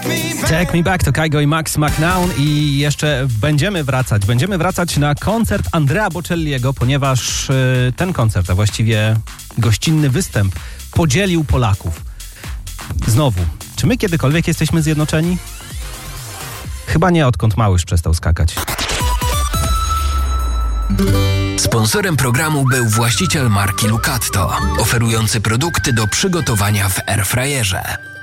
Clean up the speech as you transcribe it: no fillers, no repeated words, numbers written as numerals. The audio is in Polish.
Take Me Back to Kygo i Max McNown i jeszcze będziemy wracać na koncert Andrea Bocelliego, ponieważ ten koncert, a właściwie gościnny występ podzielił Polaków. Znowu, czy my kiedykolwiek jesteśmy zjednoczeni? Chyba nie, odkąd Małysz przestał skakać. Sponsorem programu był właściciel marki Lucatto, oferujący produkty do przygotowania w airfryerze.